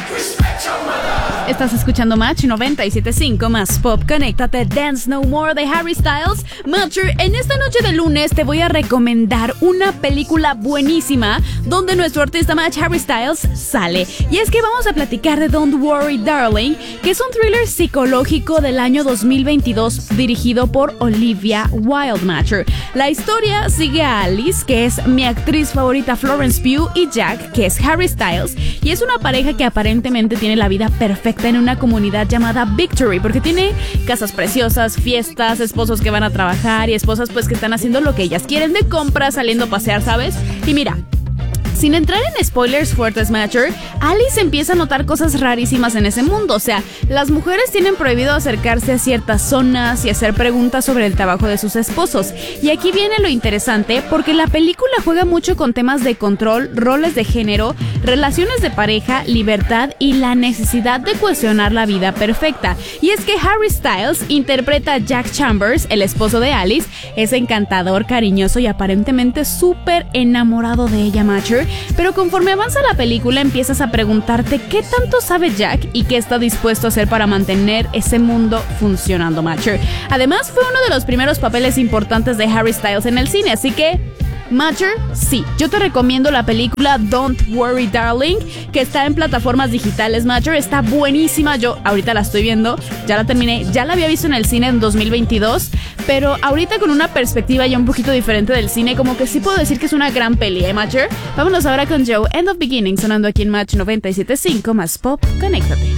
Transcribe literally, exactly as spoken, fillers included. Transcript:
Estás escuchando Match noventa y siete punto cinco más Pop. Conéctate, Dance No More de Harry Styles. Matcher, en esta noche de lunes te voy a recomendar una película buenísima donde nuestro artista Match Harry Styles sale. Y es que vamos a platicar de Don't Worry Darling, que es un thriller psicológico del año dos mil veintidós dirigido por Olivia Wilde. Matcher, la historia sigue a Alice, que es mi actriz favorita Florence Pugh, y Jack, que es Harry Styles, y es una pareja que aparentemente tiene la vida perfecta en una comunidad llamada Victory, porque tiene casas preciosas, fiestas, esposos que van a trabajar y esposas pues que están haciendo lo que ellas quieren, de compras, saliendo a pasear, ¿sabes? Y mira, sin entrar en spoilers fuertes, Matcher, Alice empieza a notar cosas rarísimas en ese mundo. O sea, las mujeres tienen prohibido acercarse a ciertas zonas y hacer preguntas sobre el trabajo de sus esposos. Y aquí viene lo interesante, porque la película juega mucho con temas de control, roles de género, relaciones de pareja, libertad y la necesidad de cuestionar la vida perfecta. Y es que Harry Styles interpreta a Jack Chambers, el esposo de Alice. Es encantador, cariñoso y aparentemente súper enamorado de ella, Matcher. Pero conforme avanza la película empiezas a preguntarte qué tanto sabe Jack y qué está dispuesto a hacer para mantener ese mundo funcionando, Matcher. Además, fue uno de los primeros papeles importantes de Harry Styles en el cine, así que Matcher, sí, yo te recomiendo la película Don't Worry Darling, que está en plataformas digitales. Matcher, está buenísima, yo ahorita la estoy viendo, ya la terminé, ya la había visto en el cine en dos mil veintidós, pero ahorita con una perspectiva ya un poquito diferente del cine, como que sí puedo decir que es una gran peli, ¿eh, Matcher? Vámonos ahora con Joe, End of Beginning, sonando aquí en Match noventa y siete punto cinco más Pop. Conéctate.